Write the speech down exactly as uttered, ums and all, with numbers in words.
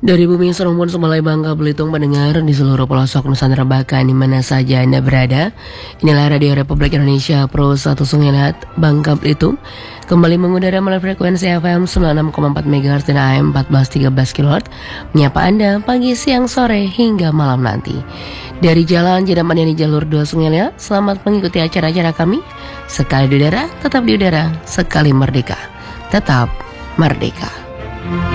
Dari Bumi Serpong Semalai Bangka Belitung mendengar di seluruh pelosok Nusantara bahkan di mana saja Anda berada. Inilah Radio Republik Indonesia Pro satu Sungai Liat Bangka Belitung kembali mengudara melalui frekuensi F M sembilan puluh enam koma empat megahertz dan A M empat belas tiga belas kilohertz menyapa Anda pagi, siang, sore hingga malam nanti. Dari Jalan Jedamaniani Jalur dua Sungai Liat, selamat mengikuti acara-acara kami. Sekali di udara, tetap di udara, sekali merdeka, tetap merdeka.